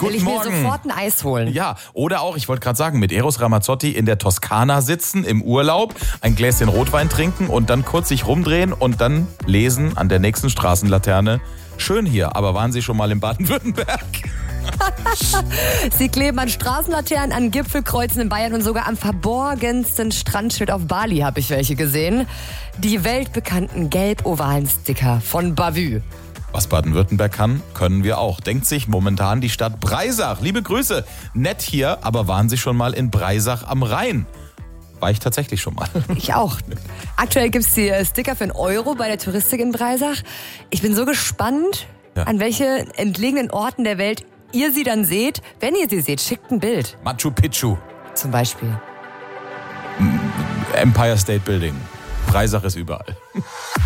Guten Will ich Morgen. mir sofort ein Eis holen. Ja, oder auch, ich wollte gerade sagen, mit Eros Ramazzotti in der Toskana sitzen, im Urlaub, ein Gläschen Rotwein trinken und dann kurz sich rumdrehen und dann lesen an der nächsten Straßenlaterne. Schön hier, aber waren Sie schon mal in Baden-Württemberg? Sie kleben an Straßenlaternen, an Gipfelkreuzen in Bayern und sogar am verborgensten Strandschild auf Bali habe ich welche gesehen. Die weltbekannten gelb-ovalen Sticker von Bavü. Was Baden-Württemberg kann, können wir auch. Denkt sich momentan die Stadt Breisach. Liebe Grüße, nett hier, aber waren Sie schon mal in Breisach am Rhein? War ich tatsächlich schon mal. Ich auch. Aktuell gibt es die Sticker für €1 bei der Touristik in Breisach. Ich bin so gespannt, an welche entlegenen Orten der Welt ihr sie dann seht. Wenn ihr sie seht, schickt ein Bild. Machu Picchu, Zum Beispiel. Empire State Building. Breisach ist überall.